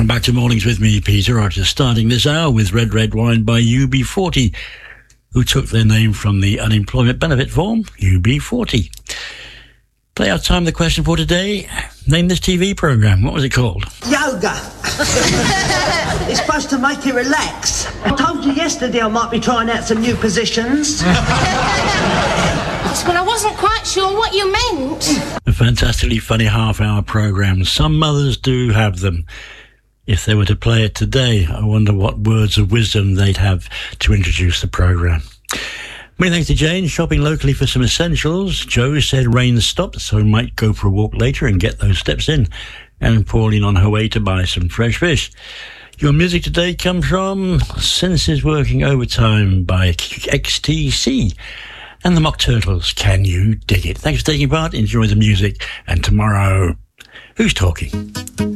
Welcome back to Mornings with me, Peter Rogers, starting this hour with Red Red Wine by UB40, who took their name from the unemployment benefit form, UB40. Play out time, the question for today. Name this TV programme. What was it called? Yoga. It's supposed to make you relax. I told you yesterday I might be trying out some new positions. Well, I wasn't quite sure what you meant. A fantastically funny half-hour programme. Some mothers do have them. If they were to play it today, I wonder what words of wisdom they'd have to introduce the programme. Many thanks to Jane, shopping locally for some essentials. Joe said rain stopped, so might go for a walk later and get those steps in. And Pauline on her way to buy some fresh fish. Your music today comes from Senses Working Overtime by XTC. And the Mock Turtles, Can You Dig It? Thanks for taking part. Enjoy the music. And tomorrow, who's talking?